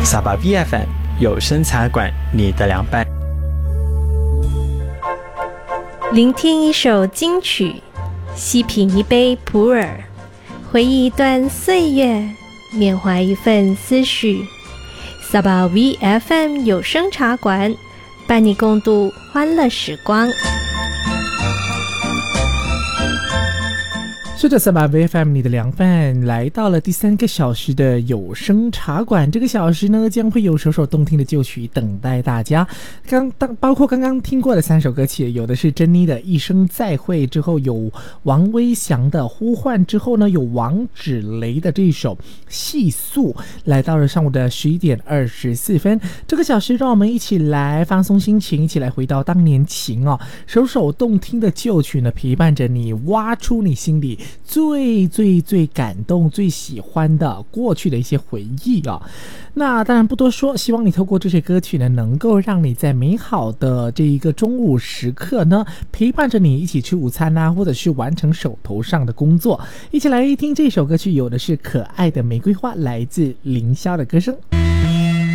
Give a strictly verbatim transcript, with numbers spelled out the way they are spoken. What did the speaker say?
萨巴 V F M 有声茶馆，你的良伴。 聆听一首金曲，细品一杯普洱，回忆一段岁月，缅怀一份思绪。萨巴 V F M 有声茶馆，伴你共度欢乐时光。 是的，萨巴 V F M 你的良伴来到了第三个小时的有声茶馆。这个小时呢，将会有首首动听的旧曲等待大家。刚当包括刚刚听过的三首歌曲，有的是珍妮的《一生再会》，之后有王威翔的《呼唤》，之后呢有王芷蕾的这首《细诉》。来到了上午的十一点二十四分，这个小时让我们一起来放松心情，一起来回到当年情哦，首首动听的旧曲呢，陪伴着你，挖出你心里最最最感动最喜欢的过去的一些回忆啊。那当然不多说，希望你透过这些歌曲呢，能够让你在美好的这一个中午时刻呢，陪伴着你一起吃午餐啊，或者是完成手头上的工作。一起来听这首歌曲，有的是可爱的玫瑰花，来自凌霄的歌声。